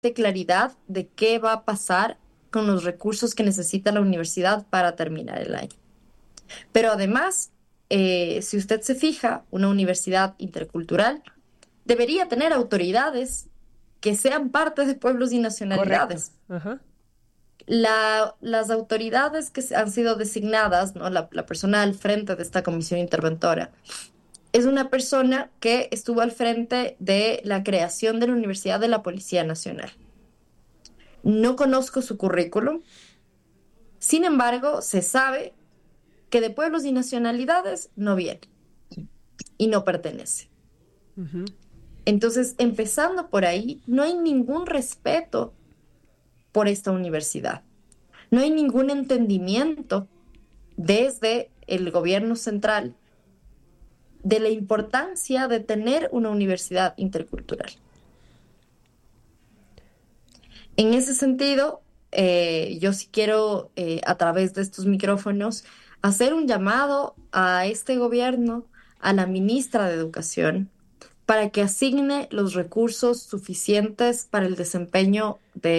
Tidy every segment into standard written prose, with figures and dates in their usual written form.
de claridad de qué va a pasar con los recursos que necesita la universidad para terminar el año. Pero además, si usted se fija, una universidad intercultural debería tener autoridades que sean parte de pueblos y Correcto. nacionalidades. Ajá. Las autoridades que han sido designadas, ¿no? La persona al frente de esta comisión interventora, es una persona que estuvo al frente de la creación de la Universidad de la Policía Nacional. No conozco su currículum, sin embargo, se sabe que de pueblos y nacionalidades no viene y no pertenece. Ujú. Entonces, empezando por ahí, no hay ningún respeto por esta universidad. No hay ningún entendimiento desde el gobierno central de la importancia de tener una universidad intercultural. En ese sentido, yo sí quiero, a través de estos micrófonos, hacer un llamado a este gobierno, a la ministra de Educación, para que asigne los recursos suficientes para el desempeño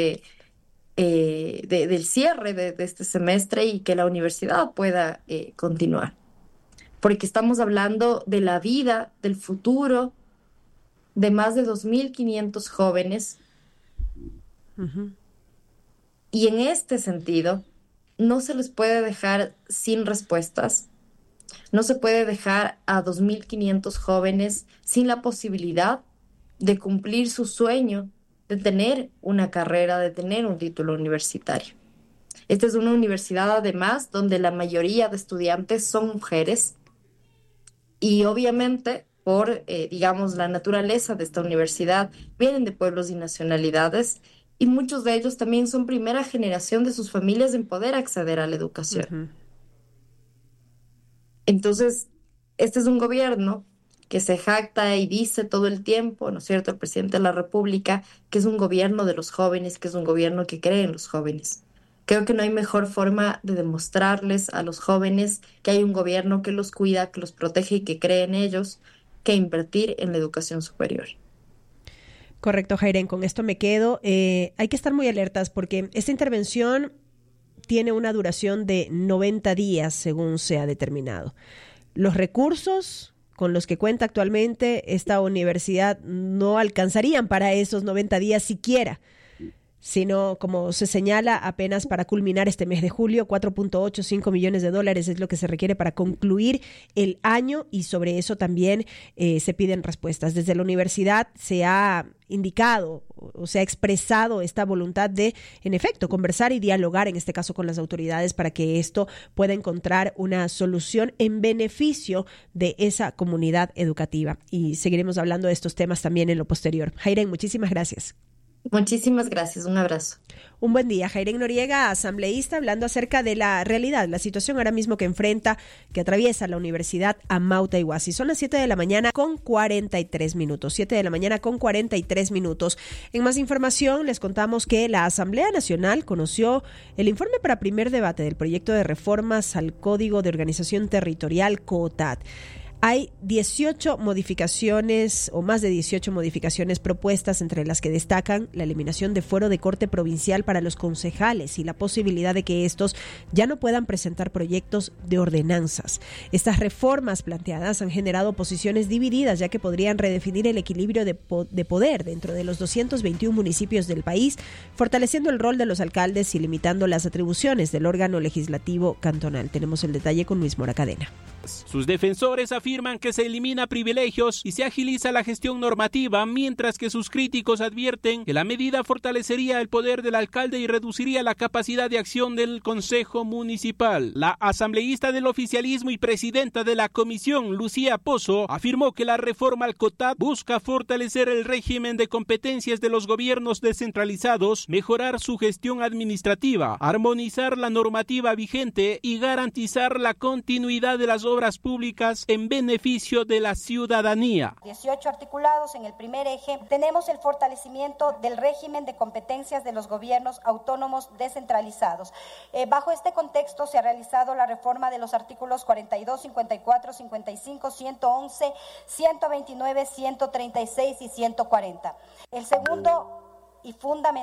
del cierre de este semestre y que la universidad pueda continuar. Porque estamos hablando de la vida, del futuro de más de 2.500 jóvenes Ujú. y en este sentido no se les puede dejar sin respuestas, no se puede dejar a 2.500 jóvenes sin la posibilidad de cumplir su sueño de tener una carrera, de tener un título universitario. Esta es una universidad además donde la mayoría de estudiantes son mujeres y obviamente por, digamos, la naturaleza de esta universidad, vienen de pueblos y nacionalidades y muchos de ellos también son primera generación de sus familias en poder acceder a la educación. Ujú. Entonces, este es un gobierno que se jacta y dice todo el tiempo, ¿no es cierto?, el presidente de la República, que es un gobierno de los jóvenes, que es un gobierno que cree en los jóvenes. Creo que no hay mejor forma de demostrarles a los jóvenes que hay un gobierno que los cuida, que los protege y que cree en ellos, que invertir en la educación superior. Correcto, Jairen, con esto me quedo. Hay que estar muy alertas porque esta intervención tiene una duración de 90 días, según se ha determinado. Los recursos con los que cuenta actualmente esta universidad no alcanzarían para esos 90 días siquiera, sino, como se señala, apenas para culminar este mes de julio, 4.85 millones de dólares es lo que se requiere para concluir el año y sobre eso también se piden respuestas. Desde la universidad se ha indicado o se ha expresado esta voluntad de, en efecto, conversar y dialogar, en este caso con las autoridades, para que esto pueda encontrar una solución en beneficio de esa comunidad educativa. Y seguiremos hablando de estos temas también en lo posterior. Jairen, muchísimas gracias. Muchísimas gracias, un abrazo. Un buen día. Jairen Noriega, asambleísta, hablando acerca de la realidad, la situación ahora mismo que atraviesa la Universidad Amauta Iguazí. Son las 7 de la mañana con 43 minutos. 7 de la mañana con 43 minutos. En más información, les contamos que la Asamblea Nacional conoció el informe para primer debate del proyecto de reformas al Código de Organización Territorial, COTAD. Hay 18 modificaciones o más de 18 modificaciones propuestas, entre las que destacan la eliminación de fuero de corte provincial para los concejales y la posibilidad de que estos ya no puedan presentar proyectos de ordenanzas. Estas reformas planteadas han generado posiciones divididas, ya que podrían redefinir el equilibrio de poder dentro de los 221 municipios del país, fortaleciendo el rol de los alcaldes y limitando las atribuciones del órgano legislativo cantonal. Tenemos el detalle con Luis Mora Cadena. Sus defensores afirman que se elimina privilegios y se agiliza la gestión normativa, mientras que sus críticos advierten que la medida fortalecería el poder del alcalde y reduciría la capacidad de acción del Consejo Municipal. La asambleísta del oficialismo y presidenta de la comisión, Lucía Pozo, afirmó que la reforma al COTAD busca fortalecer el régimen de competencias de los gobiernos descentralizados, mejorar su gestión administrativa, armonizar la normativa vigente y garantizar la continuidad de las obras públicas en beneficio de la ciudadanía. 18 articulados. En el primer eje tenemos el fortalecimiento del régimen de competencias de los gobiernos autónomos descentralizados. Bajo este contexto se ha realizado la reforma de los artículos 42, 54, 55, 111, 129, 136 y 140. El segundo y fundamental